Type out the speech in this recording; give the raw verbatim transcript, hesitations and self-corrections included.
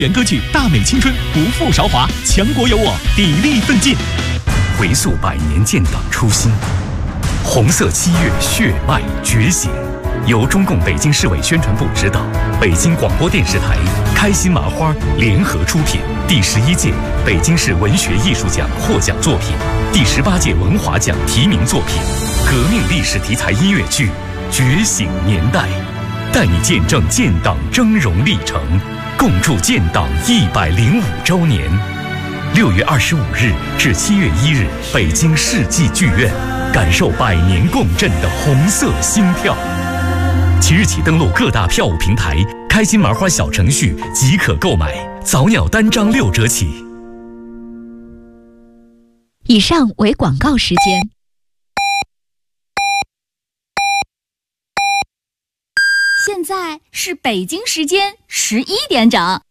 原歌剧大美青春，不负韶华，强国有我，砥砺奋进。 回溯百年建党初心，红色七月血脉觉醒。由中共北京市委宣传部指导，北京广播电视台、开心麻花联合出品。第十一届北京市文学艺术奖获奖作品，第十八届文华奖提名作品，革命历史题材音乐剧《觉醒年代》，带你见证建党峥嵘历程，共筑建党一百零五周年。六月二十五日至七月一日，北京世纪剧院，感受百年共振的红色心跳。即日起登录各大票务平台，开心麻花小程序即可购买，早鸟单张六折起。 以上为广告时间。 现在是北京时间十一点整。